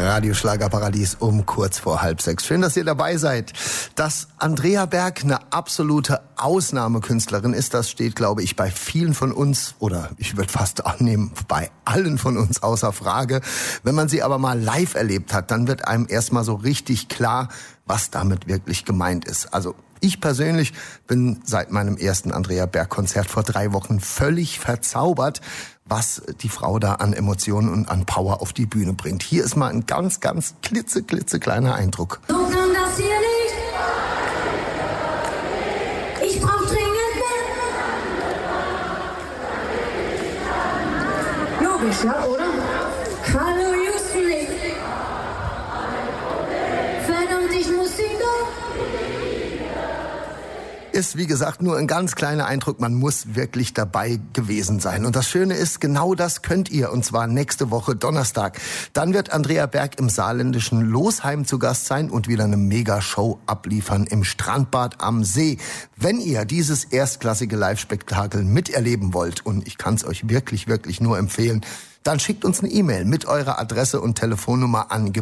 Radio Schlagerparadies um kurz vor 5:30. Schön, dass ihr dabei seid. Dass Andrea Berg eine absolute Ausnahmekünstlerin ist, das steht, glaube ich, bei vielen von uns, oder ich würde fast annehmen, bei allen von uns außer Frage. Wenn man sie aber mal live erlebt hat, dann wird einem erstmal so richtig klar, was damit wirklich gemeint ist. Also ich persönlich bin seit meinem ersten Andrea Berg-Konzert vor 3 Wochen völlig verzaubert, was die Frau da an Emotionen und an Power auf die Bühne bringt. Hier ist mal ein ganz, ganz klitzekleiner Eindruck. So kann das hier nicht. Ich brauch dringend mehr. Logisch, ja, oder? Hallo Houston. Verdammt, ich muss ihn doch. Ist, wie gesagt, nur ein ganz kleiner Eindruck. Man muss wirklich dabei gewesen sein. Und das Schöne ist, genau das könnt ihr. Und zwar nächste Woche Donnerstag. Dann wird Andrea Berg im saarländischen Losheim zu Gast sein und wieder eine Mega-Show abliefern im Strandbad am See. Wenn ihr dieses erstklassige Live-Spektakel miterleben wollt, und ich kann es euch wirklich nur empfehlen, dann schickt uns eine E-Mail mit eurer Adresse und Telefonnummer an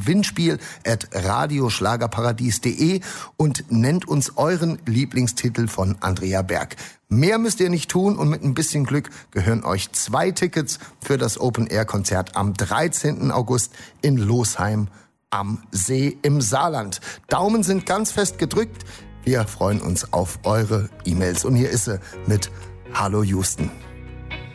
gewinnspiel@radioschlagerparadies.de und nennt uns euren Lieblingstitel von Andrea Berg. Mehr müsst ihr nicht tun und mit ein bisschen Glück gehören euch 2 Tickets für das Open-Air-Konzert am 13. August in Losheim am See im Saarland. Daumen sind ganz fest gedrückt. Wir freuen uns auf eure E-Mails. Und hier ist sie mit Hallo Houston.